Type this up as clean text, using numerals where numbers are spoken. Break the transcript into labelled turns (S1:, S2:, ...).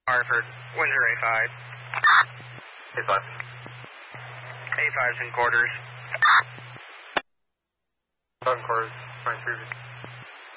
S1: Hartford, Windsor A5.
S2: A5.
S1: A5's in quarters.
S2: 7 quarters, 930.